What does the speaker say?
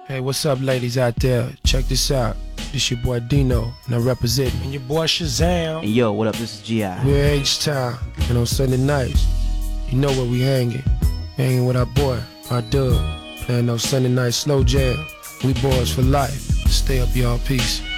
Hey, what's up, ladies out there? Check this out. This your boy Dino, and I represent me. And your boy Shazam. And yo, what up? This is G.I. We're H-Town, and on Sunday nights, you know where we hanging. Hanging with our boy, our Dub, playing those Sunday night slow jam. We boys for life. Stay up, y'all. Peace.